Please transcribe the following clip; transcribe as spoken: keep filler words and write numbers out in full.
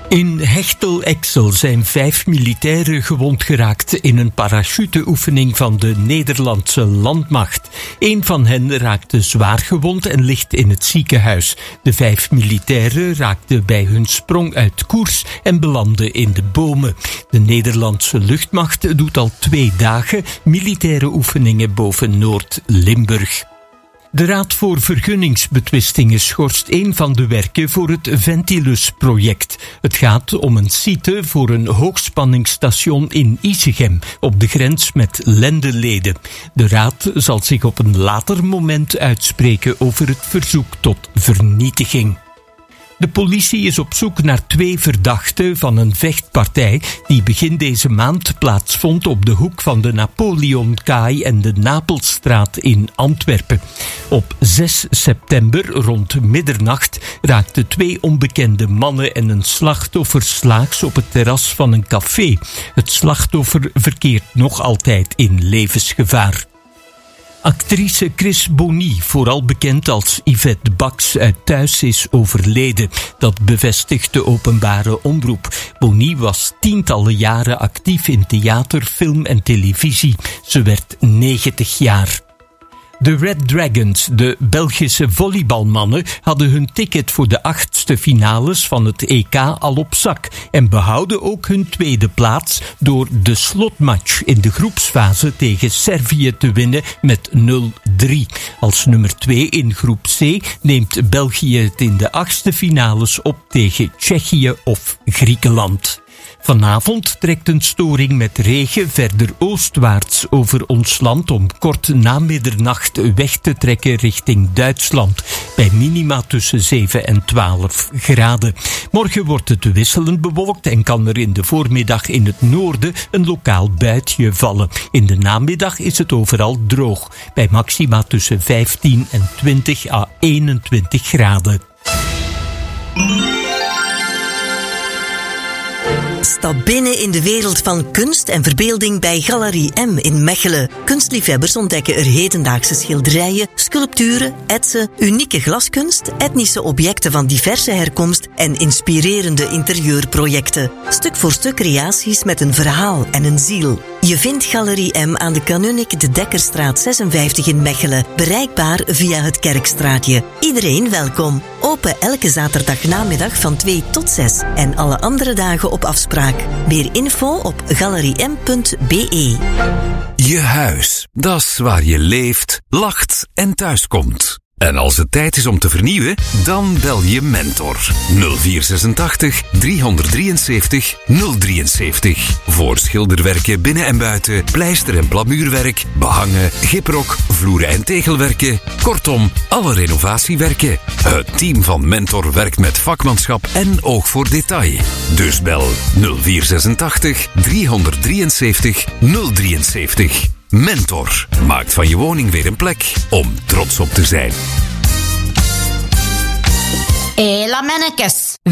In Hechtel-Exel zijn vijf militairen gewond geraakt in een parachuteoefening van de Nederlandse landmacht. Eén van hen raakte zwaar gewond en ligt in het ziekenhuis. De vijf militairen raakten bij hun sprong uit koers en belandden in de bomen. De Nederlandse luchtmacht doet al twee dagen militaire oefeningen boven Noord-Limburg. De Raad voor Vergunningsbetwistingen schorst een van de werken voor het Ventilus-project. Het gaat om een site voor een hoogspanningsstation in Isegem, op de grens met Lendeleden. De Raad zal zich op een later moment uitspreken over het verzoek tot vernietiging. De politie is op zoek naar twee verdachten van een vechtpartij die begin deze maand plaatsvond op de hoek van de Napoleonkaai en de Napelstraat in Antwerpen. Op zes september rond middernacht raakten twee onbekende mannen en een slachtoffer slaags op het terras van een café. Het slachtoffer verkeert nog altijd in levensgevaar. Actrice Chris Bonny, vooral bekend als Yvette Bax uit Thuis, is overleden. Dat bevestigt de openbare omroep. Bonny was tientallen jaren actief in theater, film en televisie. Ze werd negentig jaar. De Red Dragons, de Belgische volleybalmannen, hadden hun ticket voor de achtste finales van het E K al op zak en behouden ook hun tweede plaats door de slotmatch in de groepsfase tegen Servië te winnen met nul drie. Als nummer twee in groep C neemt België het in de achtste finales op tegen Tsjechië of Griekenland. Vanavond trekt een storing met regen verder oostwaarts over ons land om kort na middernacht weg te trekken richting Duitsland, bij minima tussen zeven en twaalf graden. Morgen wordt het wisselend bewolkt en kan er in de voormiddag in het noorden een lokaal buitje vallen. In de namiddag is het overal droog, bij maxima tussen vijftien en twintig à eenentwintig graden. Stap binnen in de wereld van kunst en verbeelding bij Galerie M in Mechelen. Kunstliefhebbers ontdekken er hedendaagse schilderijen, sculpturen, etsen, unieke glaskunst, etnische objecten van diverse herkomst en inspirerende interieurprojecten. Stuk voor stuk creaties met een verhaal en een ziel. Je vindt Galerie M aan de Kanunnik de Dekkerstraat zesenvijftig in Mechelen, bereikbaar via het Kerkstraatje. Iedereen welkom. Open elke zaterdagnamiddag van twee tot zes en alle andere dagen op afspraak. Meer info op galerie m punt b e. Je huis, dat is waar je leeft, lacht en thuiskomt. En als het tijd is om te vernieuwen, dan bel je Mentor. nul vier zesentachtig driehonderddrieënzeventig nul drieënzeventig. Voor schilderwerken binnen en buiten, pleister- en plamuurwerk, behangen, giprok, vloeren- en tegelwerken. Kortom, alle renovatiewerken. Het team van Mentor werkt met vakmanschap en oog voor detail. Dus bel nul vier zesentachtig driehonderddrieënzeventig nul drieënzeventig. Mentor maakt van je woning weer een plek om trots op te zijn. Hé, la mannekes.